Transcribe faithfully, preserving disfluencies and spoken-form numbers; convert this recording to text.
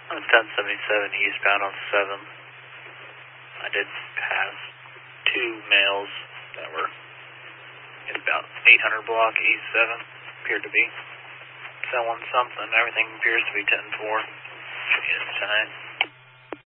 On ten seventy-seven eastbound on seven. I did pass two males that were in about eight hundred block east seven. Appeared to be selling something. Everything appears to be ten four. Should be inside.